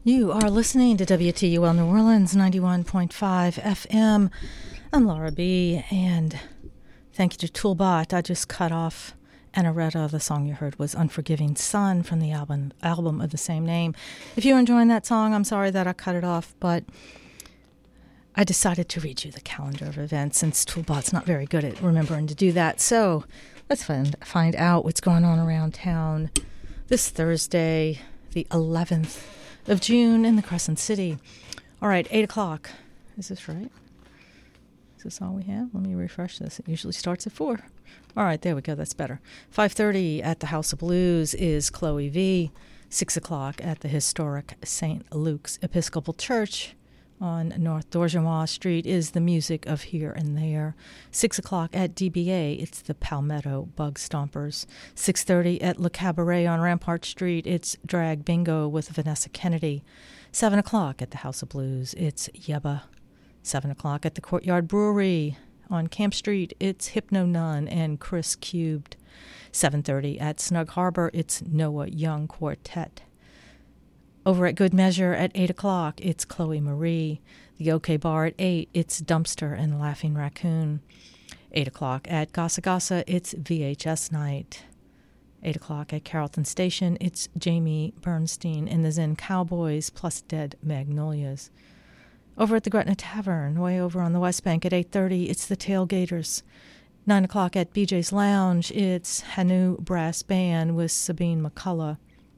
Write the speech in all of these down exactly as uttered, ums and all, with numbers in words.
You are listening to W T U L New Orleans ninety-one point five F M. I'm Laura B. And thank you to Toolbot. I just cut off Anaretta. The song you heard was Unforgiving Son from the album album of the same name. If you're enjoying that song, I'm sorry that I cut it off, but I decided to read you the calendar of events since Toolbot's not very good at remembering to do that. So let's find, find out what's going on around town this Thursday, the eleventh of June in the Crescent City. All right, eight o'clock. Is this right? Is this all we have? Let me refresh this. It usually starts at four. All right, there we go. That's better. five thirty at the House of Blues is Chloe V. six o'clock at the historic Saint Luke's Episcopal Church on North Dorgemois Street is the music of Here and There. six o'clock at D B A, it's the Palmetto Bug Stompers. six thirty at Le Cabaret on Rampart Street, it's Drag Bingo with Vanessa Kennedy. seven o'clock at the House of Blues, it's Yebba. seven o'clock at the Courtyard Brewery on Camp Street, it's Hypno Nun and Chris Cubed. seven thirty at Snug Harbor, it's Noah Young Quartet. Over at Good Measure at eight o'clock, it's Chloe Marie. The OK Bar at eight, it's Dumpster and Laughing Raccoon. eight o'clock at Gassa Gassa, it's V H S Night. eight o'clock at Carrollton Station, it's Jamie Bernstein and the Zen Cowboys plus Dead Magnolias. Over at the Gretna Tavern, way over on the West Bank at eight thirty, it's the Tailgaters. nine o'clock at B J's Lounge, it's Hanu Brass Band with Sabine McCullough.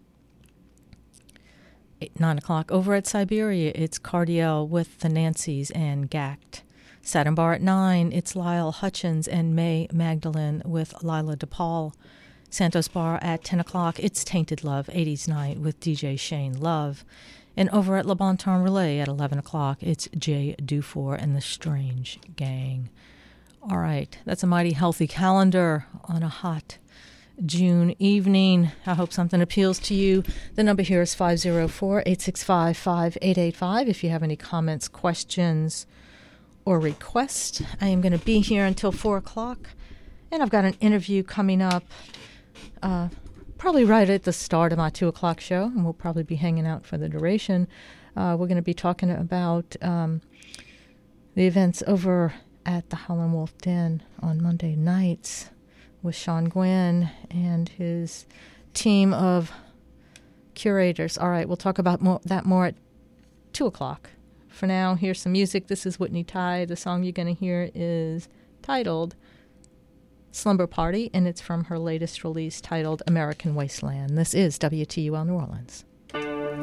nine o'clock over at Siberia, it's Cardiel with the Nancys and Gact. Saturn Bar at nine, it's Lyle Hutchins and May Magdalene with Lila DePaul. Santos Bar at ten o'clock, it's Tainted Love eighties Night with D J Shane Love. And over at Le Bon Temps Relais at eleven o'clock, it's Jay Dufour and the Strange Gang. All right, that's a mighty healthy calendar on a hot June evening. I hope something appeals to you. The number here is five oh four, eight six five, five eight eight five. If you have any comments, questions, or requests, I am going to be here until four o'clock. And I've got an interview coming up uh, probably right at the start of my two o'clock show, and we'll probably be hanging out for the duration. Uh, we're going to be talking about um, the events over at the Howlin' Wolf Den on Monday nights with Sean Gwynn and his team of curators. All right, we'll talk about more, that more at two o'clock. For now, here's some music. This is Whitney Ty. The song you're going to hear is titled Slumber Party, and it's from her latest release titled American Wasteland. This is W T U L New Orleans.